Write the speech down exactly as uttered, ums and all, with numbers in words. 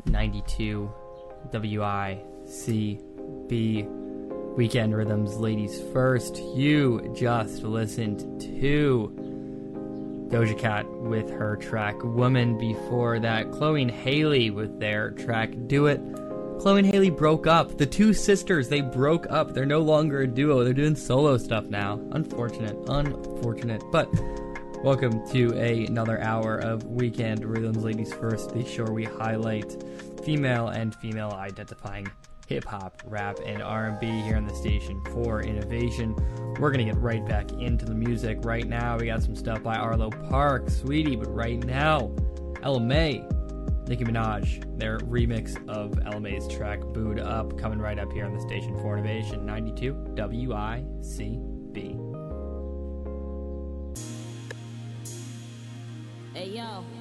ninety-two W I C B. Weekend Rhythms, ladies first. You just listened to Doja Cat with her track Woman. Before that, Chloe and Haley with their track Do It. Chloe and Haley broke up. The two sisters, they broke up. They're no longer a duo. They're doing solo stuff now. Unfortunate. Unfortunate. But welcome to a, another hour of Weekend Rhythms, ladies first. The show where we highlight female and female identifying hip-hop, rap, and R and B here on the station for innovation. We're going to get right back into the music right now. We got some stuff by Arlo Park, Sweetie, but right now, Ella Mai, Nicki Minaj, their remix of Ella Mai's track, Boo'd Up, coming right up here on the station for innovation, ninety-two W I C B. Hey, yo.